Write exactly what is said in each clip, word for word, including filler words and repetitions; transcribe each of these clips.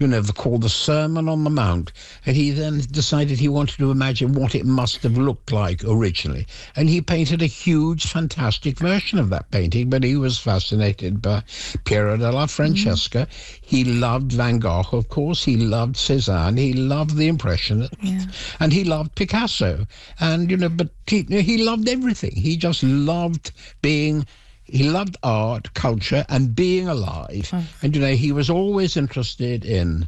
you know, the, called the Sermon on the Mount. And he then decided he wanted to imagine what it must have looked like originally. And he painted a huge, fantastic version of that painting, but he was fascinated by Piero della Francesca. Mm. He loved Van Gogh, of course. He loved Cézanne. He loved the Impressionists. Yeah. And he loved Picasso. And, you know, but he, he loved everything. He just loved being... He loved art, culture, and being alive. Oh. And, you know, he was always interested in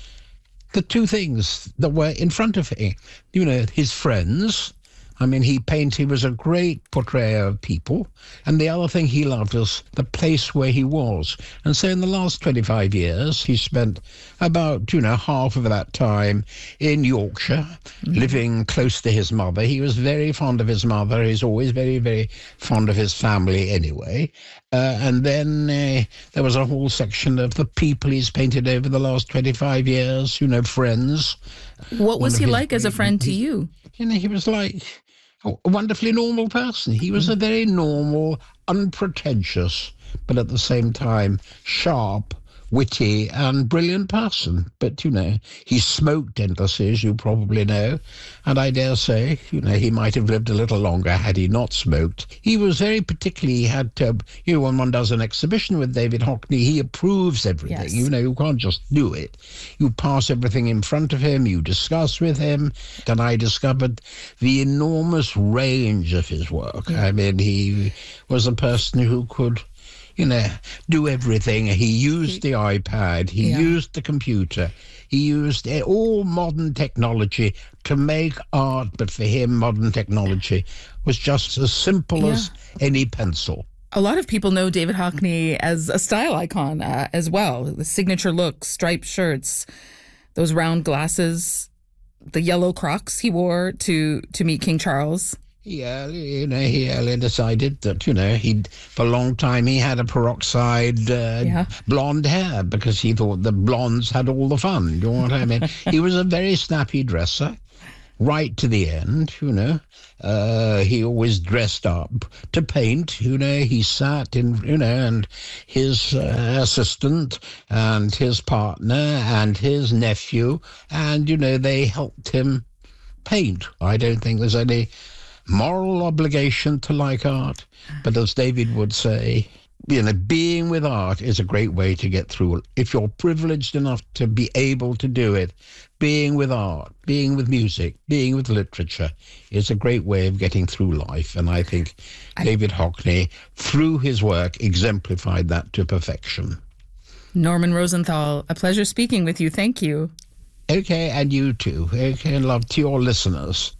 the two things that were in front of him. You know, his friends. I mean, he painted, he was a great portrayer of people. And the other thing he loved was the place where he was. And so in the last twenty-five years, he spent about, you know, half of that time in Yorkshire, mm-hmm. living close to his mother. He was very fond of his mother. He's always very, very fond of his family anyway. Uh, and then uh, there was a whole section of the people he's painted over the last twenty-five years, you know, friends. What was he like as a friend to you? You know, he was like a wonderfully normal person. He was a very normal, unpretentious, but at the same time sharp, witty and brilliant person. But, you know, he smoked endlessly, as you probably know. And I dare say, you know, he might have lived a little longer had he not smoked. He was very particularly, he had to, you know, when one does an exhibition with David Hockney, he approves everything. Yes. You know, you can't just do it. You pass everything in front of him, you discuss with him. And I discovered the enormous range of his work. Yeah. I mean, he was a person who could, you know, do everything. He used the iPad. He yeah. used the computer. He used all modern technology to make art. But for him, modern technology was just as simple yeah. as any pencil. A lot of people know David Hockney as a style icon uh, as well. The signature look, striped shirts, those round glasses, the yellow Crocs he wore to, to meet King Charles. Yeah, you know, he early decided that, you know, he'd, for a long time he had a peroxide uh, yeah. blonde hair because he thought the blondes had all the fun. You know what I mean? He was a very snappy dresser, right to the end, you know. Uh, he always dressed up to paint, you know. He sat in, you know, and his uh, assistant and his partner and his nephew, and, you know, they helped him paint. I don't think there's any moral obligation to like art, but as David would say, you know, being with art is a great way to get through. If you're privileged enough to be able to do it, being with art, being with music, being with literature is a great way of getting through life. And I think I... David Hockney, through his work, exemplified that to perfection. Norman Rosenthal, a pleasure speaking with you. Thank you. Okay, and you too. Okay, and love to your listeners.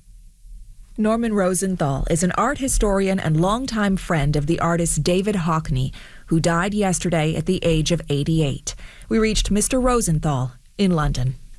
Norman Rosenthal is an art historian and longtime friend of the artist David Hockney, who died yesterday at the age of eighty-eight. We reached Mister Rosenthal in London.